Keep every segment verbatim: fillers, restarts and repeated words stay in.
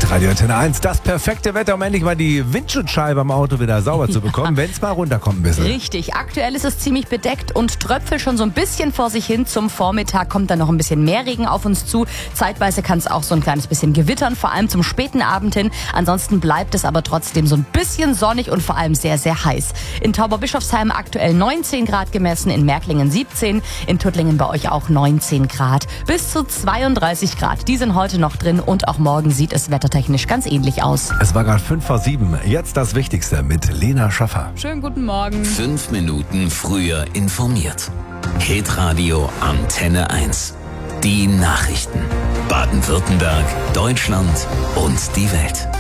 Hitradio Antenne eins, das perfekte Wetter, um endlich mal die Windschutzscheibe am Auto wieder sauber zu bekommen, wenn es mal runterkommt ein bisschen. Richtig, aktuell ist es ziemlich bedeckt und tröpfelt schon so ein bisschen vor sich hin. Zum Vormittag kommt dann noch ein bisschen mehr Regen auf uns zu. Zeitweise kann es auch so ein kleines bisschen gewittern, vor allem zum späten Abend hin. Ansonsten bleibt es aber trotzdem so ein bisschen sonnig und vor allem sehr, sehr heiß. In Tauberbischofsheim aktuell neunzehn Grad gemessen, in Märklingen siebzehn, in Tuttlingen bei euch auch neunzehn Grad. Bis zu zweiunddreißig Grad, die sind heute noch drin und auch morgen sieht es wettertechnisch ganz ähnlich aus. Es war gerade fünf vor sieben. Jetzt das Wichtigste mit Lena Schaffer. Schönen guten Morgen. Fünf Minuten früher informiert. Hitradio Antenne eins. Die Nachrichten. Baden-Württemberg, Deutschland und die Welt.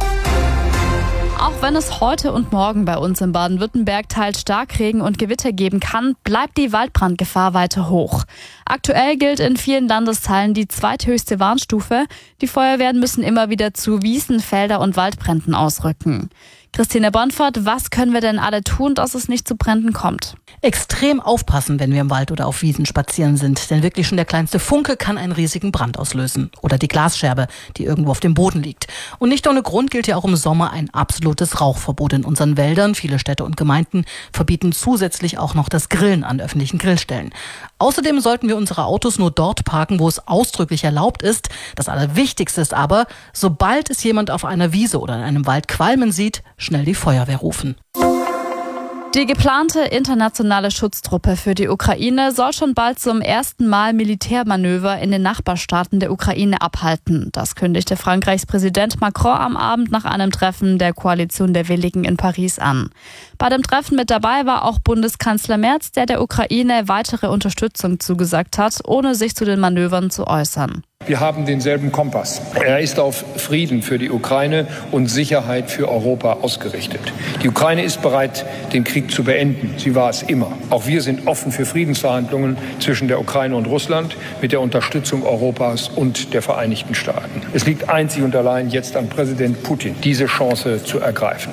Auch wenn es heute und morgen bei uns in Baden-Württemberg teils Starkregen und Gewitter geben kann, bleibt die Waldbrandgefahr weiter hoch. Aktuell gilt in vielen Landesteilen die zweithöchste Warnstufe. Die Feuerwehren müssen immer wieder zu Wiesen, Felder und Waldbränden ausrücken. Christine Bonfort, was können wir denn alle tun, dass es nicht zu Bränden kommt? Extrem aufpassen, wenn wir im Wald oder auf Wiesen spazieren sind. Denn wirklich schon der kleinste Funke kann einen riesigen Brand auslösen. Oder die Glasscherbe, die irgendwo auf dem Boden liegt. Und nicht ohne Grund gilt ja auch im Sommer ein absolutes Rauchverbot in unseren Wäldern. Viele Städte und Gemeinden verbieten zusätzlich auch noch das Grillen an öffentlichen Grillstellen. Außerdem sollten wir unsere Autos nur dort parken, wo es ausdrücklich erlaubt ist. Das Allerwichtigste ist aber, sobald es jemand auf einer Wiese oder in einem Wald qualmen sieht, schnell die Feuerwehr rufen. Die geplante internationale Schutztruppe für die Ukraine soll schon bald zum ersten Mal Militärmanöver in den Nachbarstaaten der Ukraine abhalten. Das kündigte Frankreichs Präsident Macron am Abend nach einem Treffen der Koalition der Willigen in Paris an. Bei dem Treffen mit dabei war auch Bundeskanzler Merz, der der Ukraine weitere Unterstützung zugesagt hat, ohne sich zu den Manövern zu äußern. Wir haben denselben Kompass. Er ist auf Frieden für die Ukraine und Sicherheit für Europa ausgerichtet. Die Ukraine ist bereit, den Krieg zu beenden. Sie war es immer. Auch wir sind offen für Friedensverhandlungen zwischen der Ukraine und Russland mit der Unterstützung Europas und der Vereinigten Staaten. Es liegt einzig und allein jetzt an Präsident Putin, diese Chance zu ergreifen.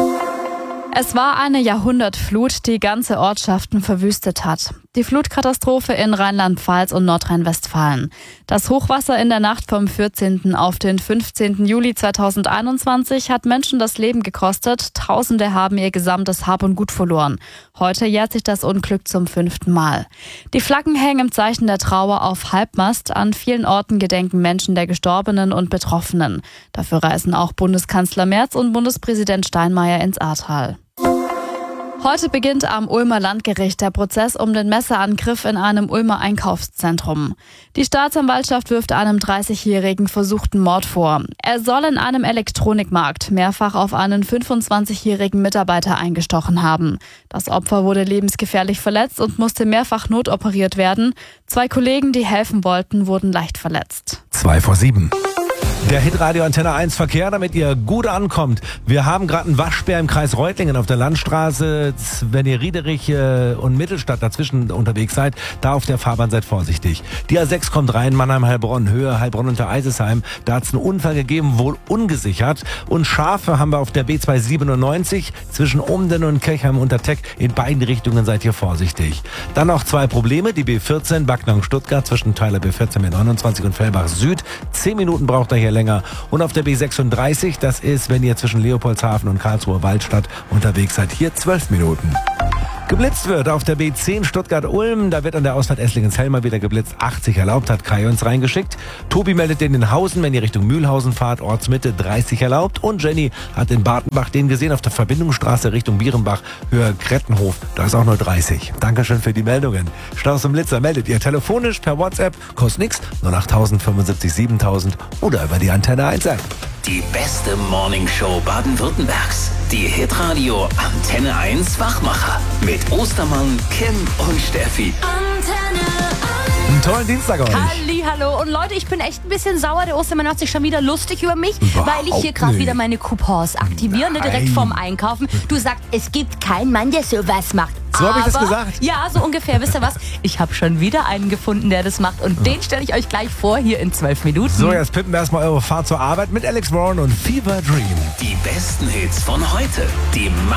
Es war eine Jahrhundertflut, die ganze Ortschaften verwüstet hat. Die Flutkatastrophe in Rheinland-Pfalz und Nordrhein-Westfalen. Das Hochwasser in der Nacht vom vierzehnten auf den fünfzehnten Juli zweitausendeinundzwanzig hat Menschen das Leben gekostet. Tausende haben ihr gesamtes Hab und Gut verloren. Heute jährt sich das Unglück zum fünften Mal. Die Flaggen hängen im Zeichen der Trauer auf Halbmast. An vielen Orten gedenken Menschen der Gestorbenen und Betroffenen. Dafür reisen auch Bundeskanzler Merz und Bundespräsident Steinmeier ins Ahrtal. Heute beginnt am Ulmer Landgericht der Prozess um den Messerangriff in einem Ulmer Einkaufszentrum. Die Staatsanwaltschaft wirft einem dreißigjährigen versuchten Mord vor. Er soll in einem Elektronikmarkt mehrfach auf einen fünfundzwanzigjährigen Mitarbeiter eingestochen haben. Das Opfer wurde lebensgefährlich verletzt und musste mehrfach notoperiert werden. Zwei Kollegen, die helfen wollten, wurden leicht verletzt. Zwei vor sieben. Der Hitradio Antenne eins Verkehr, damit ihr gut ankommt. Wir haben gerade einen Waschbär im Kreis Reutlingen auf der Landstraße. Wenn ihr Riederich und Mittelstadt dazwischen unterwegs seid, da auf der Fahrbahn seid vorsichtig. Die A sechs kommt rein, Mannheim-Heilbronn, Höhe Heilbronn unter Eisesheim. Da hat es einen Unfall gegeben, wohl ungesichert. Und Schafe haben wir auf der B zweihundertsiebenundneunzig zwischen Umden und Kirchheim unter Teck. In beiden Richtungen seid ihr vorsichtig. Dann noch zwei Probleme. Die B vierzehn, Backnang-Stuttgart zwischen Teiler B vierzehn mit neunundzwanzig und Fellbach Süd. Zehn Minuten braucht er hier länger. Und auf der B sechsunddreißig, das ist, wenn ihr zwischen Leopoldshafen und Karlsruhe Waldstadt unterwegs seid, hier zwölf Minuten. Geblitzt wird auf der B zehn Stuttgart-Ulm. Da wird an der Ausfahrt Esslingen-Zell wieder geblitzt. achtzig erlaubt, hat Kai uns reingeschickt. Tobi meldet den in Hausen, wenn ihr Richtung Mühlhausen fahrt. Ortsmitte dreißig erlaubt. Und Jenny hat in Bartenbach den gesehen auf der Verbindungsstraße Richtung Bierenbach, Höhe Krettenhof. Da ist auch nur dreißig. Dankeschön für die Meldungen. Staus und Blitzer meldet ihr telefonisch per WhatsApp. Kostet nix. null acht null null fünfundsiebzig siebentausend oder über die Antenne eins App. Die beste Morningshow Baden-Württembergs. Die Hitradio Antenne eins Wachmacher. Mit Ostermann, Kim und Steffi. Antenne eins. Einen tollen Dienstag euch. Halli, hallo. Und Leute, ich bin echt ein bisschen sauer. Der Ostermann macht sich schon wieder lustig über mich, Überhaupt weil ich hier gerade nicht. wieder meine Coupons aktiviere, ne, direkt Nein. vorm Einkaufen. Du sagst, es gibt keinen Mann, der sowas macht. So habe ich das Aber- gesagt. Ja, so ungefähr. Wisst ihr was? Ich habe schon wieder einen gefunden, der das macht. Und den stelle ich euch gleich vor, hier in zwölf Minuten. So, jetzt pippen wir erstmal eure Fahrt zur Arbeit mit Alex Warren und Fever Dream. Die besten Hits von heute. Die